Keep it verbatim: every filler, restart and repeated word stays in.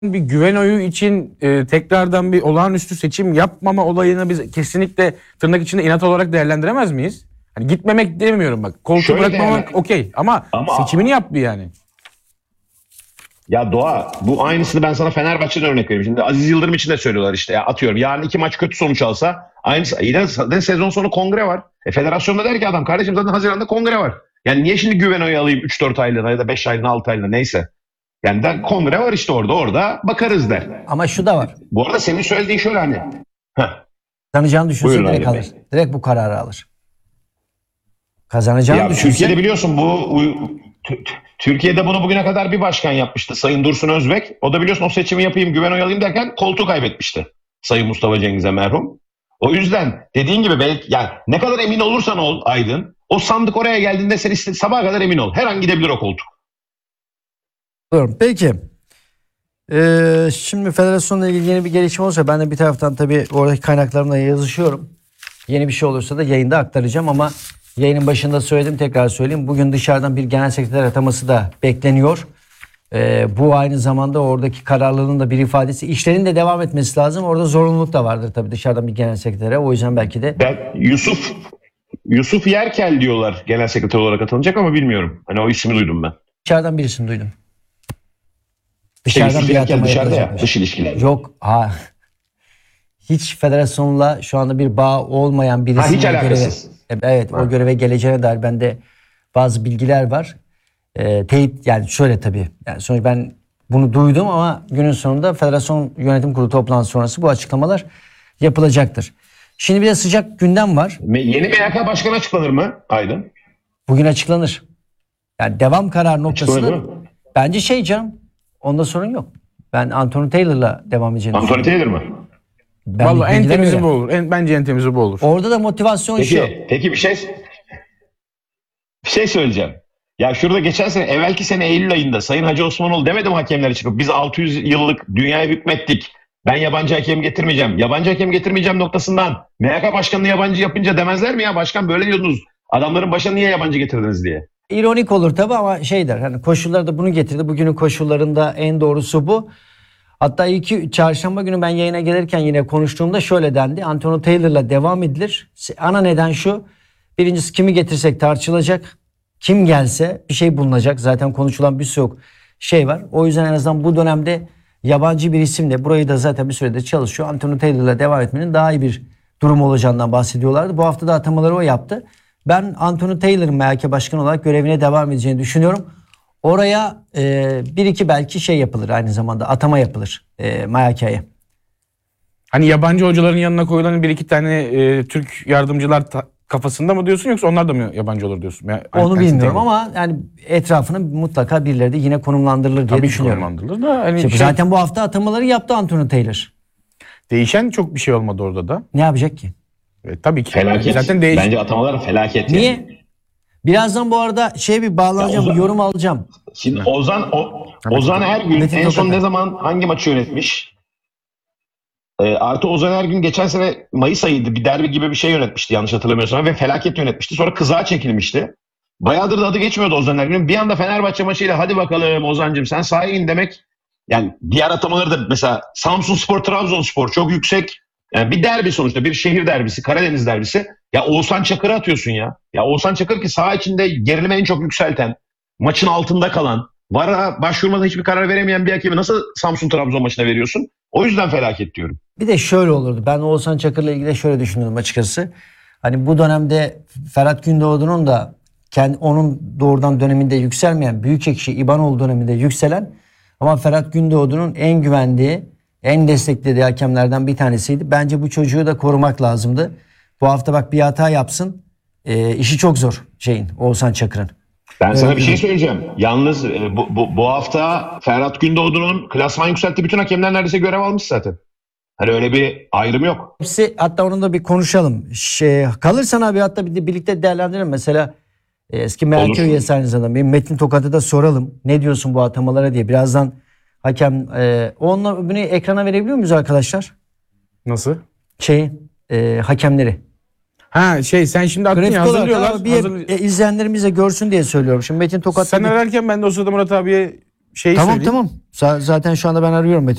bir güven oyu için e, tekrardan bir olağanüstü seçim yapmama olayını biz kesinlikle tırnak içinde inat olarak değerlendiremez miyiz? Hani gitmemek demiyorum bak. Koltuğu Şöyle bırakmamak değerlen- okey ama, Ama- seçimini yap bir yani. Ya Doğa, bu aynısını ben sana Fenerbahçe'den örnek vereyim. Şimdi Aziz Yıldırım için de söylüyorlar işte. Ya atıyorum yarın iki maç kötü sonuç alsa aynısı. İyi de zaten sezon sonu kongre var. E federasyonda der ki adam kardeşim zaten Haziran'da kongre var. Yani niye şimdi güven oyu alayım üç dört aylığına ya da beş aylığına altı aylığına neyse. Yani der, kongre var işte orada orada bakarız der. Ama şu da var. Bu arada senin söylediğin şöyle hani. Heh. Kazanacağını düşünse Buyurun direkt Ali alır. Bey. Direkt bu kararı alır. Kazanacağını Ya düşünse. Türkiye'de biliyorsun bu u- t- t- Türkiye'de bunu bugüne kadar bir başkan yapmıştı. Sayın Dursun Özbek. O da biliyorsun o seçimi yapayım güven oyu alayım derken koltuğu kaybetmişti. Sayın Mustafa Cengiz'e merhum. O yüzden dediğin gibi belki yani ne kadar emin olursan ol Aydın, o sandık oraya geldiğinde sen iste, sabaha kadar emin ol. Her an gidebilir o koltuk. Doğru. Peki. Ee, şimdi federasyonla ilgili yeni bir gelişme olursa ben de bir taraftan tabii oradaki kaynaklarımla yazışıyorum. Yeni bir şey olursa da yayında aktaracağım ama yayının başında söyledim, tekrar söyleyeyim. Bugün dışarıdan bir genel sekreter ataması da bekleniyor. Ee, bu aynı zamanda oradaki kararlılığın da bir ifadesi. İşlerin de devam etmesi lazım. Orada zorunluluk da vardır tabii dışarıdan bir genel sekretere. O yüzden belki de Ben Yusuf Yusuf Yerkel diyorlar genel sekreter olarak atılacak ama bilmiyorum. Hani o ismi duydum ben. dışarıdan birisini duydum. Şey, Dışarıdan Yusuf bir Yerkel atama dışarıda ya yapılacakmış. dış ilişkiler. Yok. Ha. Hiç federasyonla şu anda bir bağ olmayan birisinin Ha, hiç o göreve, alakasız. evet Ha. o göreve geleceğine dair bende bazı bilgiler var. Ee, teyit yani şöyle tabii. Yani sonuçta ben bunu duydum ama günün sonunda federasyon yönetim kurulu toplantısı sonrası bu açıklamalar yapılacaktır. Şimdi bir de sıcak gündem var. Me- Yeni M H K başkanı açıklanır mı Aydın? Bugün açıklanır. Yani devam karar noktasında Açıklanır mı? bence şey canım, onda sorun yok. Ben Anthony Taylor'la devam edeceğini Anthony düşünüyorum. Taylor mı? Ben Vallahi en bilgiler temizi öyle. bu olur. En, bence en temizi bu olur. Orada da motivasyon şu. Peki, peki bir şey bir şey söyleyeceğim. Ya şurada geçen sene, evvelki sene Eylül ayında Sayın Hacı Osmanoğlu demedi mi hakemlere çıkıp biz altı yüz yıllık dünyaya hükmettik. Ben yabancı hakem getirmeyeceğim. Yabancı hakem getirmeyeceğim noktasından M H K başkanını yabancı yapınca demezler mi ya başkan böyle diyordunuz. Adamların başına niye yabancı getirdiniz diye. İronik olur tabii ama şey der, hani koşullar da bunu getirdi. Bugünün koşullarında en doğrusu bu. Hatta iki çarşamba günü ben yayına gelirken yine konuştuğumda şöyle dendi. Anthony Taylor'la devam edilir. Ana neden şu. Birincisi kimi getirsek tartışılacak. Kim gelse bir şey bulunacak. Zaten konuşulan bir sürü şey var. O yüzden en azından bu dönemde yabancı bir isimle, burayı da zaten bir süredir çalışıyor, Anthony Taylor'la devam etmenin daha iyi bir durum olacağından bahsediyorlardı. Bu hafta da atamaları o yaptı. Ben Anthony Taylor'ın M H K başkanı olarak görevine devam edeceğini düşünüyorum. Oraya e, bir iki belki şey yapılır, aynı zamanda atama yapılır e, M H K'ye. Hani yabancı hocaların yanına koyulan bir iki tane e, Türk yardımcılar ta- kafasında mı diyorsun yoksa onlar da mı yabancı olur diyorsun? Ya, Onu Anthony bilmiyorum Taylor. ama yani etrafına mutlaka birileri de yine konumlandırılır diye Tabii ki düşünüyorum. konumlandırılır da hani Şimdi şey, zaten bu hafta atamaları yaptı Anthony Taylor. değişen çok bir şey olmadı orada da. Ne yapacak ki? E, tabii ki. Felaket. Zaten değiş. Bence atamalar felaket. Niye? Yani. Birazdan bu arada şey bir bağlanacağım, Ya bir Ozan- yorum alacağım. Şimdi Ozan o, Ozan Ergün Metin en son Tokat. ne zaman hangi maçı yönetmiş? E, artı Ozan Ergün geçen sene Mayıs ayıydı bir derbi gibi bir şey yönetmişti yanlış hatırlamıyorsam ve felaket yönetmişti. Sonra kızağa çekilmişti. Bayağıdır da adı geçmiyordu Ozan Ergün'ün. Bir anda Fenerbahçe maçıyla hadi bakalım Ozan'cığım sen sahaya in demek. Yani diğer atamaları da mesela Samsunspor, Trabzonspor çok yüksek. Yani bir derbi sonuçta bir şehir derbisi, Karadeniz derbisi. Ya Oğuzhan Çakır'ı atıyorsun ya. Ya Oğuzhan Çakır ki saha içinde gerilimi en çok yükselten, maçın altında kalan, V A R'a başvurmadan hiçbir karar veremeyen bir hakemi nasıl Samsun Trabzon maçına veriyorsun? O yüzden felaket diyorum. Bir de şöyle olurdu. Ben Oğuzhan Çakır'la ilgili de şöyle düşünüyorum açıkçası. Hani bu dönemde Ferhat Gündoğdu'nun da kendi, onun doğrudan döneminde yükselmeyen, Büyükekşi İbanoğlu döneminde yükselen ama Ferhat Gündoğdu'nun en güvendiği, en desteklediği hakemlerden bir tanesiydi. Bence bu çocuğu da korumak lazımdı. Bu hafta bak bir hata yapsın. E, işi çok zor şeyin, Oğuzhan Çakır'ın. Ben sana Evet, bir şey evet. söyleyeceğim. Yalnız e, bu, bu, bu hafta Ferhat Gündoğdu'nun klasman yükselttiği bütün hakemler neredeyse görev almış zaten. Hani öyle bir ayrım yok. Hepsi, hatta onu da bir konuşalım. Şey, kalırsan abi hatta bir de birlikte değerlendirelim. Mesela e, eski M H Olur. K üyesi aynı zamanda. Bir Metin Tokat'ı da soralım. Ne diyorsun bu atamalara diye. Birazdan hakem e, onunla bunu ekrana verebiliyor muyuz arkadaşlar? Nasıl? Şey e, hakemleri. Ha şey sen şimdi attın Grafik ya olarak hazırlıyorlar. ama bir hazır- e, izleyenlerimize görsün diye söylüyorum. Şimdi Metin Tokat Sen da bir- ararken ben de o sırada Murat abiye şeyi Tamam söyleyeyim. tamam. Za- Zaten şu anda ben arıyorum Metin